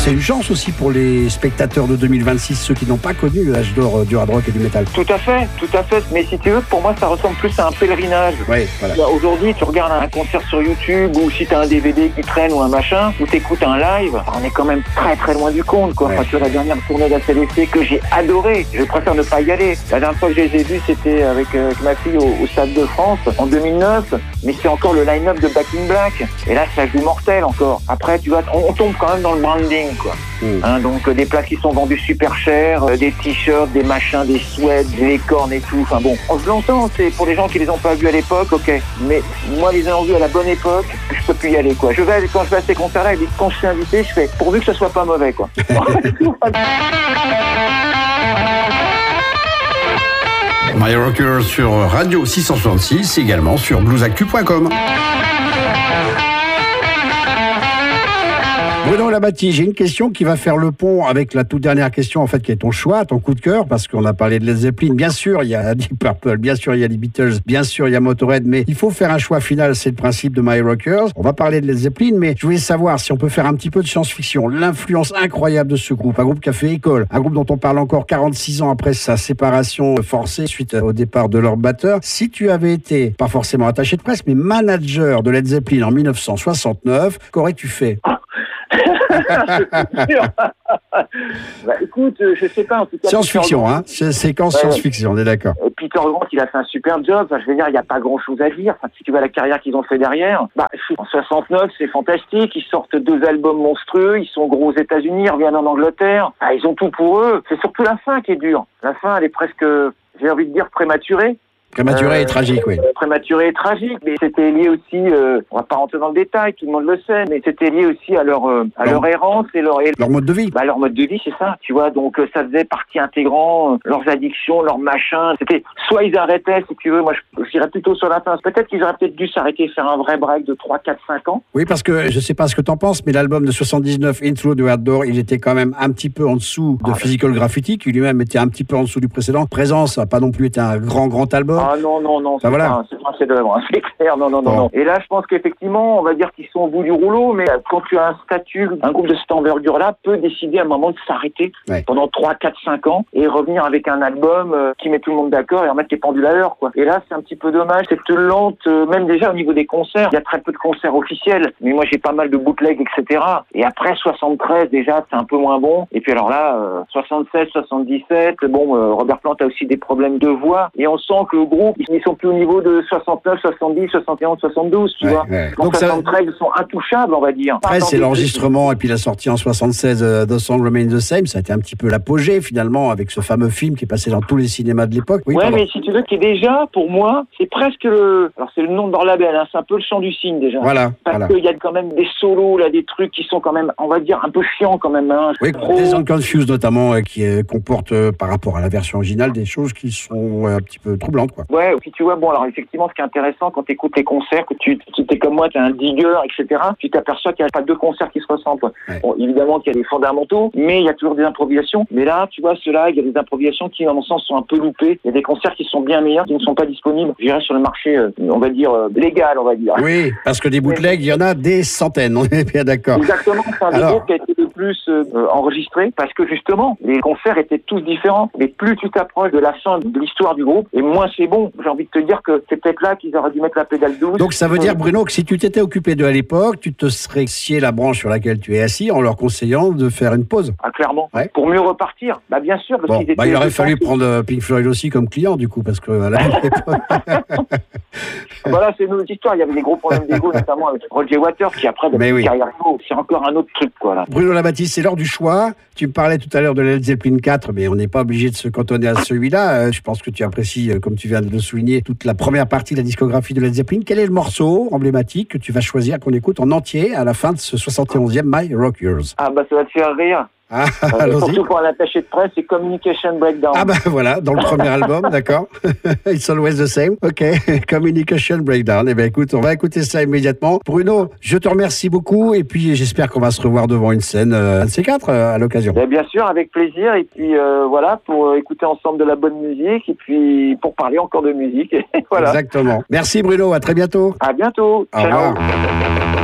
C'est une chance aussi pour les spectateurs de 2026, ceux qui n'ont pas connu l'âge d'or du hard rock et du métal. Tout à fait. Mais si tu veux, pour moi, ça ressemble plus à un pèlerinage. Oui, voilà. Aujourd'hui, tu regardes un concert sur YouTube ou si tu as un DVD qui traîne ou un machin, ou tu écoutes un live, on est quand même très très loin du compte, quoi. Ouais. Enfin, tu vois, la dernière tournée d'ACDC que j'ai adorée, je préfère ne pas y aller. La dernière fois que je les ai vus, c'était avec ma fille au Stade de France en 2009, mais c'est encore le line-up de Back in Black. Et là, ça joue mortel encore. Après, tu vois, on tombe quand même dans le branding, quoi. Hein, donc des places qui sont vendues super cher, des t-shirts, des machins, des sweats, des cornes et tout. Enfin bon, je l'entends, c'est pour les gens qui les ont pas vus à l'époque, ok. Mais moi, les ayant vus à la bonne époque, je peux plus y aller, quoi. Quand je vais à ces concerts-là, quand je suis invité, je fais pourvu que ce soit pas mauvais, quoi. My Rocker sur Radio 666, également sur bluesactu.com. Bruno Labatti, j'ai une question qui va faire le pont avec la toute dernière question, en fait, qui est ton choix, ton coup de cœur, parce qu'on a parlé de Led Zeppelin. Bien sûr, il y a Deep Purple, bien sûr, il y a les Beatles, bien sûr, il y a Motorhead, mais il faut faire un choix final, c'est le principe de My Rockers. On va parler de Led Zeppelin, mais je voulais savoir si on peut faire un petit peu de science-fiction, l'influence incroyable de ce groupe, un groupe qui a fait école, un groupe dont on parle encore 46 ans après sa séparation forcée suite au départ de leur batteur. Si tu avais été, pas forcément attaché de presse, mais manager de Led Zeppelin en 1969, qu'aurais-tu fait? Bah, écoute, je sais pas, en tout cas. Science-fiction, hein? C'est séquence science-fiction, on est d'accord. Peter Grant, il a fait un super job. Enfin, je veux dire, il n'y a pas grand-chose à dire. Enfin, si tu vois la carrière qu'ils ont fait derrière, en 69, c'est fantastique. Ils sortent 2 albums monstrueux. Ils sont gros aux États-Unis, ils reviennent en Angleterre. Ils ont tout pour eux. C'est surtout la fin qui est dure. La fin, elle est presque, j'ai envie de dire, prématurée. Prématuré et tragique, oui. Prématuré et tragique, mais c'était lié aussi, on va pas rentrer dans le détail, tout le monde le sait, mais c'était lié aussi à leur errance et leur mode de vie. Leur mode de vie, c'est ça, tu vois. Donc ça faisait partie intégrante, leurs addictions, leurs machins. C'était soit ils arrêtaient, si tu veux, moi je dirais plutôt sur la fin. Peut-être qu'ils auraient peut-être dû s'arrêter et faire un vrai break de 3, 4, 5 ans. Oui, parce que je sais pas ce que t'en penses, mais l'album de 79, Intro the Hard Door, il était quand même un petit peu en dessous de Physical Graffiti, qui lui-même était un petit peu en dessous du précédent. Présence n'a pas non plus été un grand album. Ah non, c'est pas un chef-d'œuvre, hein, c'est clair, non. Et là, je pense qu'effectivement, on va dire qu'ils sont au bout du rouleau, mais quand tu as un statut, un groupe de cette envergure-là peut décider à un moment de s'arrêter pendant 3, 4, 5 ans et revenir avec un album qui met tout le monde d'accord et remettre les pendules à l'heure, quoi. Et là, c'est un petit peu dommage, c'est lente, même déjà au niveau des concerts, il y a très peu de concerts officiels, mais moi j'ai pas mal de bootlegs, etc. Et après 73, déjà, c'est un peu moins bon. Et puis alors là, 76, 77, Robert Plant a aussi des problèmes de voix, et on sent que le groupe, ils sont plus au niveau de 69, 70, 71, 72, tu vois. Donc 73, ils sont intouchables, on va dire. Après, c'est l'enregistrement et puis la sortie en 76 The Song Remains the Same, ça a été un petit peu l'apogée finalement avec ce fameux film qui est passé dans tous les cinémas de l'époque. Oui, mais si tu veux, qui est déjà, pour moi, c'est presque alors c'est le nom de leur label, hein, c'est un peu le chant du cygne déjà. Parce qu'il y a quand même des solos, là, des trucs qui sont quand même, on va dire, un peu chiants quand même. Hein. Oui, des Confused notamment, qui comportent par rapport à la version originale des choses qui sont un petit peu troublantes, quoi. Ouais, puis tu vois, alors effectivement, ce qui est intéressant quand tu écoutes les concerts, que tu es comme moi, tu es un digger, etc., tu t'aperçois qu'il n'y a pas 2 concerts qui se ressemblent. Bon, évidemment qu'il y a des fondamentaux, mais il y a toujours des improvisations. Mais là, tu vois, ceux-là, il y a des improvisations qui, à mon sens, sont un peu loupées. Il y a des concerts qui sont bien meilleurs, qui ne sont pas disponibles, je dirais, sur le marché, on va dire, légal, on va dire. Oui, parce que des bootlegs, il y en a des centaines, on est bien d'accord. Exactement, c'est un des groupes qui a été le plus enregistré, parce que justement, les concerts étaient tous différents. Mais plus tu t'approches de la fin de l'histoire du groupe, et moins c'est bon. J'ai envie de te dire que c'est peut-être là qu'ils auraient dû mettre la pédale douce. Donc ça veut dire, Bruno, que si tu t'étais occupé d'eux à l'époque, tu te serais scié la branche sur laquelle tu es assis en leur conseillant de faire une pause. Ah, clairement. Pour mieux repartir. Bien sûr. Parce qu'ils étaient il aurait fallu prendre Pink Floyd aussi comme client, du coup, parce que à la même époque... Voilà, c'est une autre histoire. Il y avait des gros problèmes d'ego, notamment avec Roger Waters, qui après, carrière, c'est encore un autre truc, quoi, là. Bruno Labatti, c'est l'heure du choix. Tu me parlais tout à l'heure de Led Zeppelin 4, mais on n'est pas obligé de se cantonner à celui-là. Je pense que tu apprécies, comme tu viens de le souligner, toute la première partie de la discographie de Led Zeppelin. Quel est le morceau emblématique que tu vas choisir, qu'on écoute en entier à la fin de ce 71e My Rockers? Ça va te faire rire. Surtout pour un attaché de presse, c'est Communication Breakdown. Voilà, dans le premier album, d'accord. It's always the same. Ok, Communication Breakdown. Écoute, on va écouter ça immédiatement. Bruno, je te remercie beaucoup et puis j'espère qu'on va se revoir devant une scène, un de ces 4 à l'occasion. Bien sûr, avec plaisir. Et puis pour écouter ensemble de la bonne musique et puis pour parler encore de musique. Voilà. Exactement. Merci Bruno, à très bientôt. À bientôt. Au revoir.